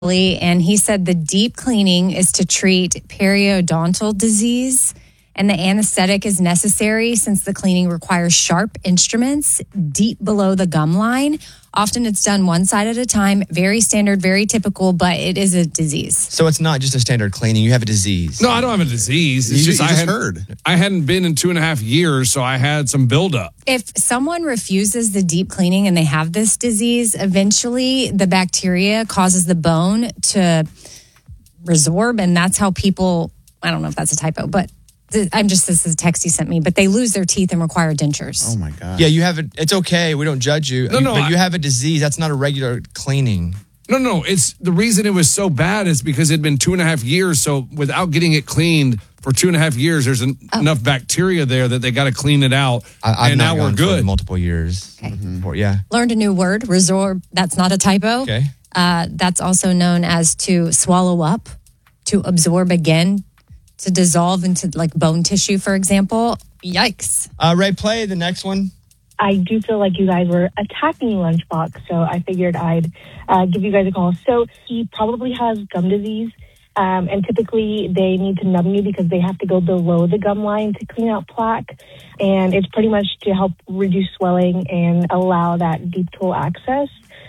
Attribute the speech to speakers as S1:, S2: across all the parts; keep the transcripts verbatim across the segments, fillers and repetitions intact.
S1: And he said the deep cleaning is to treat periodontal disease, and the anesthetic is necessary since the cleaning requires sharp instruments deep below the gum line. Often it's done one side at a time, very standard, very typical, but it is a disease.
S2: So it's not just a standard cleaning. You have a disease.
S3: No, I don't have a disease. It's
S4: You-
S3: just,
S4: you
S3: I,
S4: just
S3: had,
S4: heard.
S3: I hadn't been in two and a half years, so I had some buildup.
S1: If someone refuses the deep cleaning and they have this disease, eventually the bacteria causes the bone to resorb, and that's how people, I don't know if that's a typo, but th- I'm just, this is a text he sent me, but they lose their teeth and require dentures.
S4: Oh, my God.
S2: Yeah, you have it. It's okay. We don't judge you.
S3: No, no,
S2: but
S3: I-
S2: you have a disease. That's not a regular cleaning.
S3: No, no, it's the reason it was so bad is because it'd been two and a half years. So without getting it cleaned for two and a half years, there's an,
S1: Oh.
S3: enough bacteria there that they got to clean it out.
S2: I, I've
S3: and
S2: not
S3: now we're
S2: gone
S3: good.
S2: for multiple years.
S1: Okay.
S2: Before, yeah.
S1: Learned a new word, resorb. That's not a typo.
S2: Okay.
S1: Uh, that's also known as to swallow up, to absorb again, to dissolve into like bone tissue, for example. Yikes.
S2: Uh, Ray, play the next one.
S5: I do feel like you guys were attacking Lunchbox, so I figured I'd uh, give you guys a call. So he probably has gum disease, um, and typically they need to numb you because they have to go below the gum line to clean out plaque, and it's pretty much to help reduce swelling and allow that deep tool access.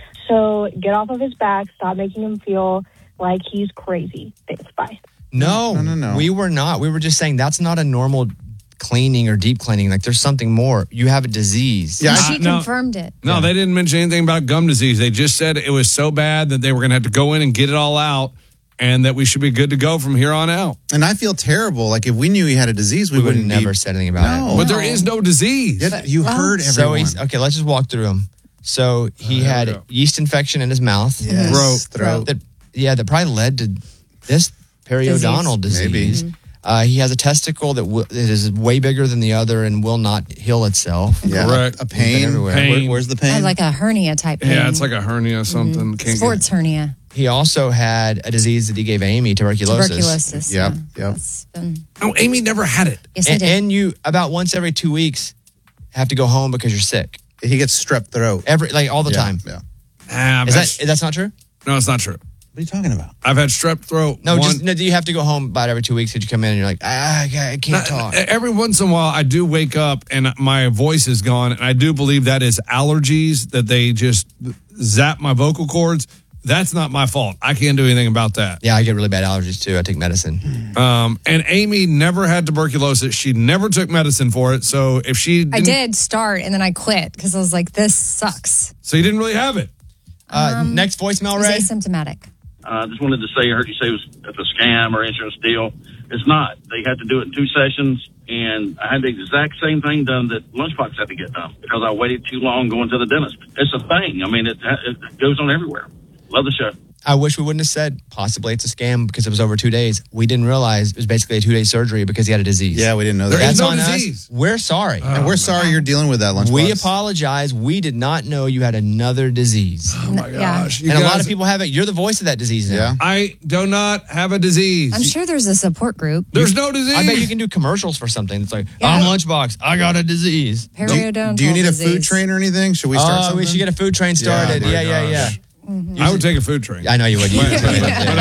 S5: So get off of his back, stop making him feel like he's crazy. Thanks, bye.
S2: No,
S4: No, no, no.
S2: We were not. We were just saying that's not a normal cleaning or deep cleaning. Like there's something more. You have a disease.
S4: Yeah,
S1: she
S3: I- no.
S1: confirmed it.
S3: No, they didn't mention anything about gum disease. They just said it was so bad that they were going to have to go in and get it all out and that we should be good to go from here on out.
S4: And I feel terrible. Like, if we knew he had a disease, we,
S2: We would have
S4: wouldn't
S2: never
S4: be,
S2: said anything about
S4: No.
S2: it.
S3: But there is no disease.
S4: Yeah, you
S1: Well,
S4: heard
S2: So
S4: everyone.
S2: he's okay. Let's just walk through them. So he
S3: there we
S2: had
S3: go.
S2: yeast infection in his mouth.
S4: Yes,
S3: Throat.
S4: throat.
S2: That, yeah, that probably led to this periodontal disease.
S4: Maybe.
S1: Mm-hmm.
S2: Uh, he has a testicle that, w- that is way bigger than the other and will not heal itself.
S4: Yeah,
S3: Correct.
S4: a pain.
S2: Everywhere.
S3: Pain.
S4: Where- where's the
S1: I
S4: pain?
S1: had like a hernia type pain.
S3: Yeah, it's like a hernia or something. Can't
S1: sports hernia.
S2: He also had a disease that he gave Amy, tuberculosis.
S1: Tuberculosis.
S4: Yep,
S1: yeah.
S4: yep.
S1: That's been,
S3: get. No, Amy never had it.
S1: yes, I
S2: And,
S1: did.
S2: and you about once every two weeks have to go home because you're sick.
S4: He gets strep throat.
S2: Every like all the
S4: Yeah,
S2: time.
S4: Yeah.
S3: Ah,
S2: Is
S3: that's-
S2: that that's not true?
S3: no, it's not true.
S4: What are you talking about?
S3: I've had strep throat.
S2: No,
S3: one,
S2: just no, you have to go home about every two weeks because you come in and you're like, ah, I can't- I can't talk.
S3: Every once in a while, I do wake up and my voice is gone. And I do believe that is allergies, that they just zap my vocal cords. That's not my fault. I can't do anything about that.
S2: Yeah, I get really bad allergies too. I take medicine.
S3: Um, and Amy never had tuberculosis. She never took medicine for it. So if she didn't,
S1: I did start and then I quit because I was like, this sucks.
S3: So you didn't really have it.
S2: Uh, next voicemail,
S1: It was
S2: Ray.
S1: asymptomatic.
S6: I uh, just wanted to say, I heard you say it was it's a scam or insurance deal. It's not. They had to do it in two sessions, and I had the exact same thing done that Lunchbox had to get done because I waited too long going to the dentist. It's a thing. I mean, it, it goes on everywhere. Love the show.
S2: I wish we wouldn't have said possibly it's a scam because it was over two days. We didn't realize it was basically a two day surgery because he had a disease.
S4: Yeah, we didn't know
S3: There
S4: that.
S3: is
S2: That's
S3: no
S2: on
S3: disease.
S2: us. We're sorry.
S4: and we're sorry you're dealing with that, Lunchbox.
S2: we apologize. We did not know you had another disease.
S3: Oh my
S1: Yeah.
S3: gosh. You
S2: and a lot
S3: guys-
S2: of people have it. You're the voice of that disease now.
S4: Yeah.
S3: I do not have a disease.
S1: I'm sure there's a support group.
S3: There's no disease.
S2: I bet you can do commercials for something. It's like,
S1: Yeah.
S2: I'm Lunchbox. I got a disease.
S4: Do you,
S1: Periodontal
S4: do you need a
S1: disease.
S4: food train or anything? Should we start
S2: Oh,
S4: something?
S2: we should get a food train started.
S4: my
S2: Yeah, yeah, yeah.
S4: gosh.
S3: I would take a food train.
S2: I know you would. You
S3: But-
S2: would.
S3: but